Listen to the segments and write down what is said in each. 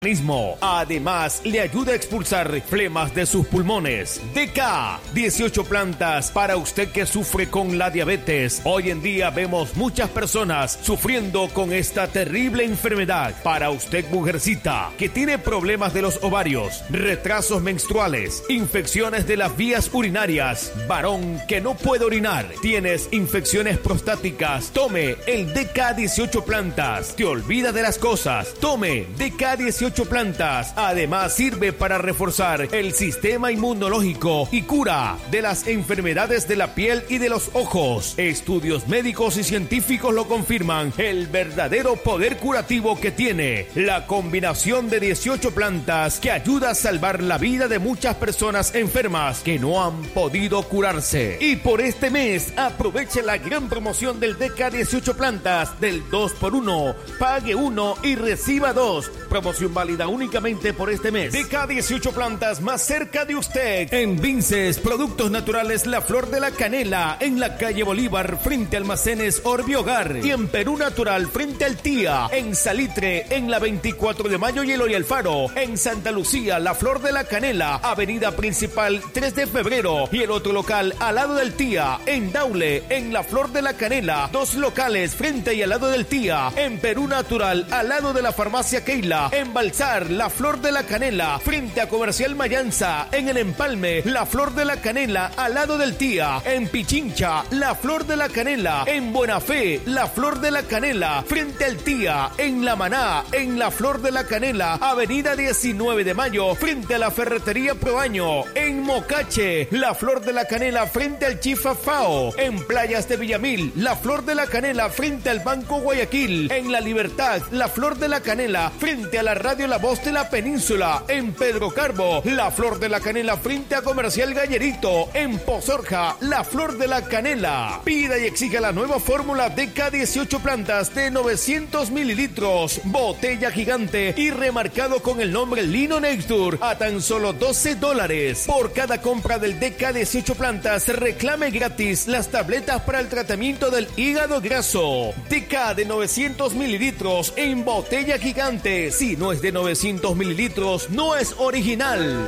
Además, le ayuda a expulsar flemas de sus pulmones. DK, 18 plantas para usted que sufre con la diabetes. Hoy en día vemos muchas personas sufriendo con esta terrible enfermedad. Para usted, mujercita, que tiene problemas de los ovarios, retrasos menstruales, infecciones de las vías urinarias, varón que no puede orinar, tienes infecciones prostáticas, tome el DK 18 plantas. Te olvida de las cosas. Tome DK 18 plantas. Además, sirve para reforzar el sistema inmunológico y cura de las enfermedades de la piel y de los ojos. Estudios médicos y científicos lo confirman. El verdadero poder curativo que tiene la combinación de 18 plantas que ayuda a salvar la vida de muchas personas enfermas que no han podido curarse. Y por este mes, aproveche la gran promoción del DK 18 plantas del 2x1. Pague 1 y reciba 2. Promoción válida únicamente por este mes. DK 18 plantas más cerca de usted. En Vinces, Productos Naturales La Flor de la Canela, en la calle Bolívar, frente a Almacenes Orbi Hogar. Y en Perú Natural, frente al Tía. En Salitre, en la 24 de Mayo y Eloy Alfaro. En Santa Lucía, La Flor de la Canela, avenida principal 3 de febrero. Y el otro local al lado del Tía. En Daule, en La Flor de la Canela. 2 locales frente y al lado del Tía. En Perú Natural, al lado de la farmacia Keila. En Balsar, La Flor de la Canela, frente a Comercial Mayanza. En el Empalme, La Flor de la Canela, al lado del Tía. En Pichincha, La Flor de la Canela. En Buena Fe, La Flor de la Canela, frente al Tía. En La Maná, en La Flor de la Canela, avenida 19 de Mayo, frente a la Ferretería Proaño. En Mocache, La Flor de la Canela, frente al Chifa Fao. En Playas de Villamil, La Flor de la Canela, frente al Banco Guayaquil. En La Libertad, La Flor de la Canela, frente a la Radio La Voz de la Península. En Pedro Carbo, La Flor de la Canela, frente a Comercial Gallerito. En Pozorja, La Flor de la Canela. Pida y exija la nueva fórmula DK 18 plantas de 900 mililitros, botella gigante y remarcado con el nombre Lino Nextur a tan solo $12. Por cada compra del DK 18 plantas, reclame gratis las tabletas para el tratamiento del hígado graso. DK de 900 mililitros en botella gigante. Si no es de 900 mililitros, no es original.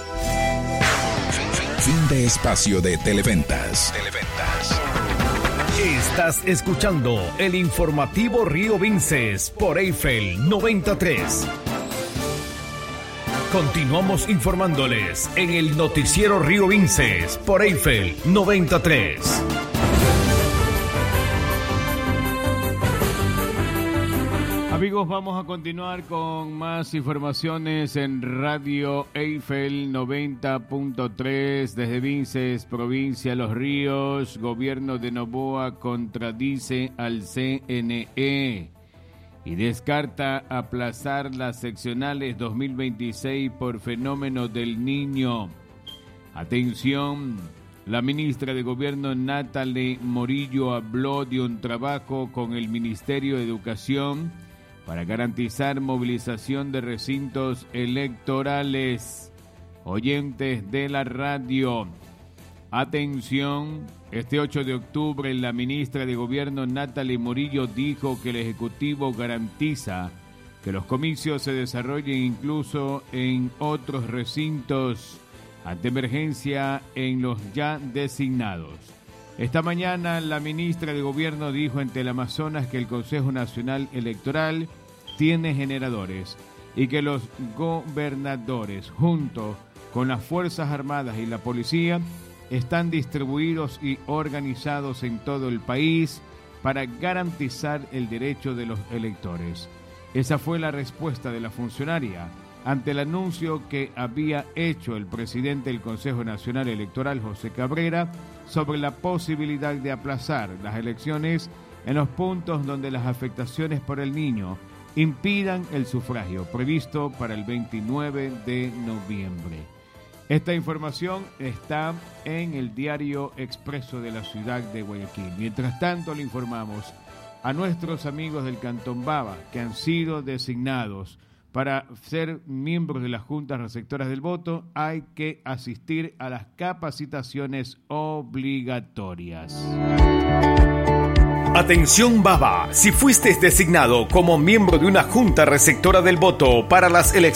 Fin de espacio de Televentas. Estás escuchando el informativo Río Vinces por Eiffel 93. Continuamos informándoles en el noticiero Río Vinces por Eiffel 93. Amigos, vamos a continuar con más informaciones en Radio Eiffel 90.3 desde Vinces, provincia de Los Ríos. Gobierno de Noboa contradice al CNE y descarta aplazar las seccionales 2026 por fenómeno del Niño. Atención, la ministra de Gobierno Natalie Morillo habló de un trabajo con el Ministerio de Educación para garantizar movilización de recintos electorales. Oyentes de la radio, atención, este 8 de octubre la ministra de Gobierno Natalie Morillo dijo que el Ejecutivo garantiza que los comicios se desarrollen incluso en otros recintos ante emergencia en los ya designados. Esta mañana la ministra de Gobierno dijo en Teleamazonas que el Consejo Nacional Electoral tiene generadores y que los gobernadores, junto con las Fuerzas Armadas y la Policía, están distribuidos y organizados en todo el país para garantizar el derecho de los electores. Esa fue la respuesta de la funcionaria ante el anuncio que había hecho el presidente del Consejo Nacional Electoral, José Cabrera, sobre la posibilidad de aplazar las elecciones en los puntos donde las afectaciones por el niño impidan el sufragio previsto para el 29 de noviembre. Esta información está en el diario Expreso de la ciudad de Guayaquil. Mientras tanto, le informamos a nuestros amigos del Cantón Baba que han sido designados para ser miembros de las juntas receptoras del voto, hay que asistir a las capacitaciones obligatorias. Atención Baba, si fuiste designado como miembro de una junta receptora del voto para las elecciones